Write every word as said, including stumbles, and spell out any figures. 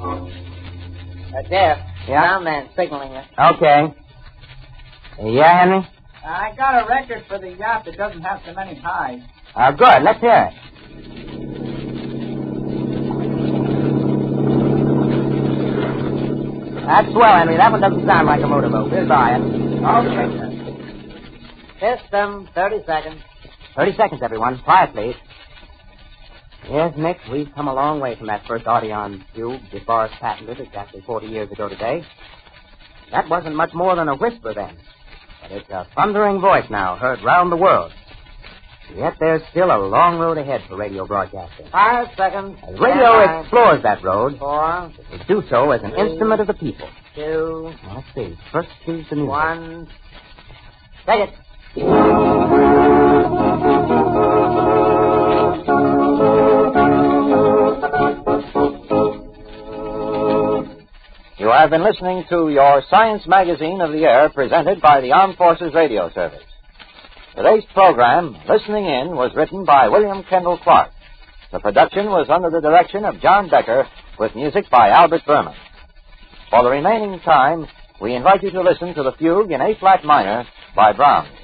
Uh, Jeff. Yeah? Sound man signaling you. Okay. Yeah, Henry? I got a record for the yacht that doesn't have so many highs. Uh, good. Let's hear it. That's swell, Henry. That one doesn't sound like a motorboat. We'll buy it. Okay, sir. System, thirty seconds. Thirty seconds, everyone. Quiet, please. Yes, Nick, we've come a long way from that first Audion tube that Boris patented exactly forty years ago today. That wasn't much more than a whisper then. But it's a thundering voice now, heard round the world. Yet there's still a long road ahead for radio broadcasting. Five seconds. As radio Ten, explores that road, Four. it will do so as an Three, instrument of the people. Two. Now, let's see. First choose the music. One. Take it. You have been listening to your Science Magazine of the Air, presented by the Armed Forces Radio Service. Today's program, Listening In, was written by William Kendall Clark. The production was under the direction of John Becker, with music by Albert Berman. For the remaining time, we invite you to listen to the fugue in A-flat minor by Brahms.